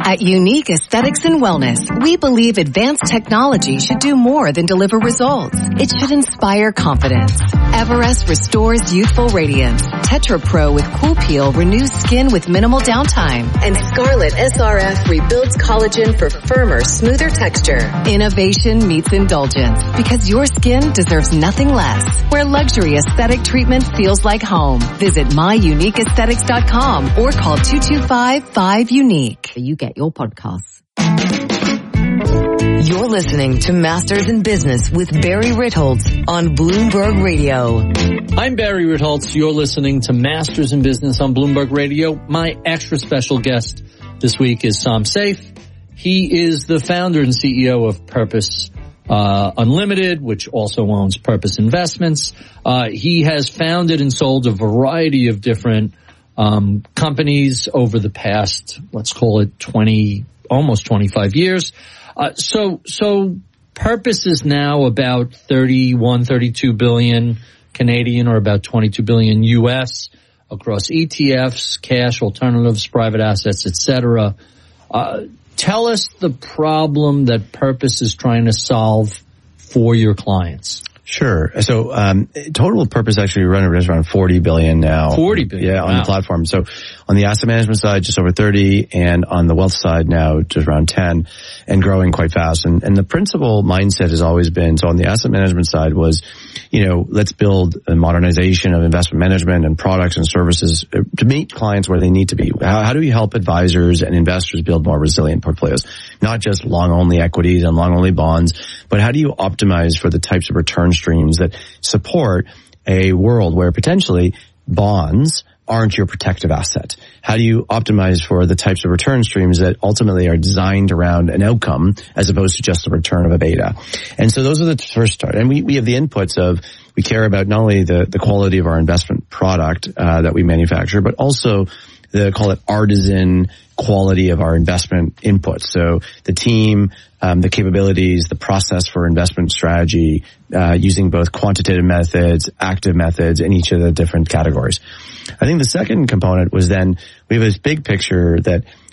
At Unique Aesthetics and Wellness, we believe advanced technology should do more than deliver results. It should inspire confidence. Everest restores youthful radiance. Tetra Pro with Cool Peel renews skin with minimal downtime. And Scarlet SRF rebuilds collagen for firmer, smoother texture. Innovation meets indulgence because your skin deserves nothing less. Where luxury aesthetic treatment feels like home. Visit myuniqueaesthetics.com or call 225-5UNIQUE. You get your podcasts. You're listening to Masters in Business with Barry Ritholtz on Bloomberg Radio. I'm Barry Ritholtz. You're listening to Masters in Business on Bloomberg Radio. My extra special guest this week is Sam Saif. He is the founder and CEO of Purpose Unlimited, which also owns Purpose Investments. He has founded and sold a variety of different companies over the past, let's call it almost 25 years. So Purpose is now about 32 billion Canadian, or about 22 billion US, across ETFs, cash, alternatives, private assets, etc. Tell us the problem that Purpose is trying to solve for your clients. Sure. So, total Purpose actually around 40 billion now. 40 billion. Yeah, on the platform. So on the asset management side, just over 30, and on the wealth side now, just around 10, and growing quite fast. And the principal mindset has always been, so on the asset management side was, let's build a modernization of investment management and products and services to meet clients where they need to be. How do we help advisors and investors build more resilient portfolios? Not just long-only equities and long-only bonds, but how do you optimize for the types of return streams that support a world where potentially bonds aren't your protective asset? How do you optimize for the types of return streams that ultimately are designed around an outcome as opposed to just a return of a beta? And so those are the first start. And we have the inputs of, we care about not only the quality of our investment product that we manufacture, but also call it artisan quality of our investment inputs. So the team, the capabilities, the process for investment strategy, using both quantitative methods, active methods in each of the different categories. I think the second component was then we have this big picture that